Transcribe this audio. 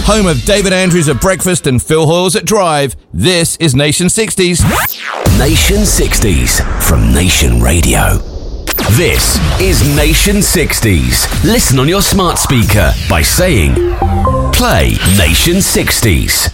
Home of David Andrews at breakfast and Phil Hoyles at drive, this is Nation 60s. Nation 60s from Nation Radio. This is Nation 60s. Listen on your smart speaker by saying, play Nation 60s.